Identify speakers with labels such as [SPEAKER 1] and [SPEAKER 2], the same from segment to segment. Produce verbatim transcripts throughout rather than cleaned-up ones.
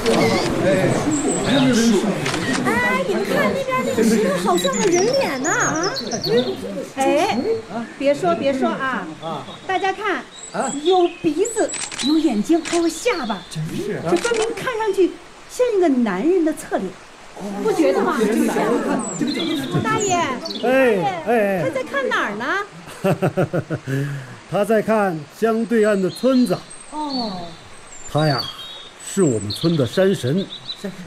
[SPEAKER 1] 哎，你们看那边那个石头，好像个人脸呢！啊，
[SPEAKER 2] 哎，别说别说啊！大家看，有鼻子，有眼睛，还有下巴，
[SPEAKER 3] 真是，
[SPEAKER 2] 这分明看上去像一个男人的侧脸，不觉得吗？大爷，
[SPEAKER 4] 哎哎，
[SPEAKER 2] 他在看哪儿呢？
[SPEAKER 4] 他在看江对岸的村子。
[SPEAKER 2] 哦，
[SPEAKER 4] 他呀，是我们村的山神。
[SPEAKER 3] 山神。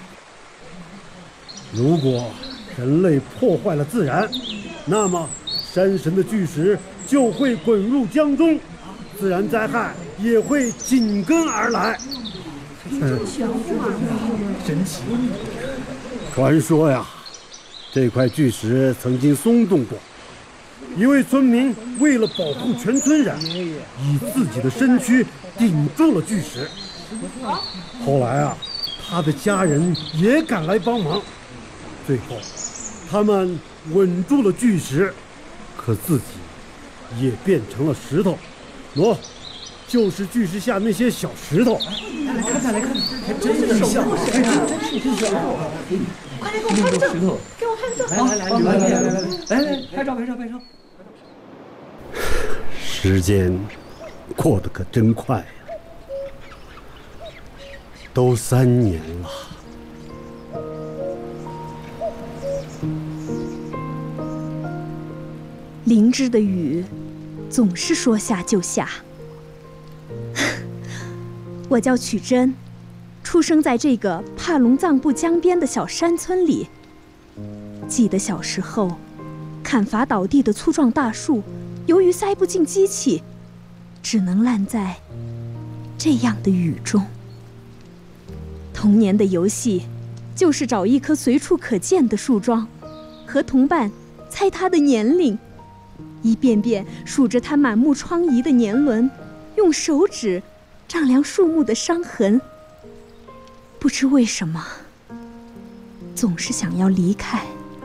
[SPEAKER 4] 如果人类破坏了自然，那么山神的巨石就会滚入江中，自然灾害也会紧跟而来。
[SPEAKER 2] 嗯，
[SPEAKER 3] 神奇。
[SPEAKER 4] 传说呀，这块巨石曾经松动过，一位村民为了保护全村人，以自己的身躯顶住了巨石。后来啊，他的家人也赶来帮忙，最后他们稳住了巨石，可自己也变成了石头。喏，就是巨石下那些小石头。
[SPEAKER 3] 来看看，来看看，还真是像，真是真像。
[SPEAKER 2] 快来给我拍照，给我拍照！
[SPEAKER 3] 来来来来来来来来来，拍照拍照拍照。
[SPEAKER 4] 时间过得可真快呀，都三年了。
[SPEAKER 5] 灵芝的雨总是说下就下。我叫曲珍，出生在这个帕隆藏布江边的小山村里。记得小时候，砍伐倒地的粗壮大树，由于塞不进机器，只能烂在这样的雨中。童年的游戏就是找一棵随处可见的树桩，和同伴猜它的年龄，一遍遍数着它满目疮痍的年轮，用手指丈量树木的伤痕。不知为什么，总是想要离开。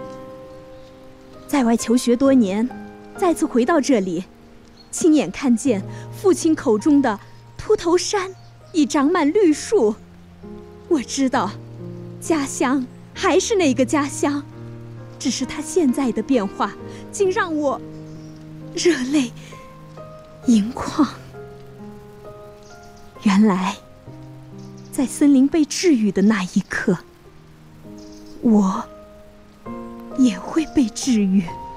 [SPEAKER 5] 在外求学多年，再次回到这里，亲眼看见父亲口中的秃头山已长满绿树，我知道，家乡还是那个家乡，只是它现在的变化，竟让我热泪盈眶。原来，在森林被治愈的那一刻，我也会被治愈。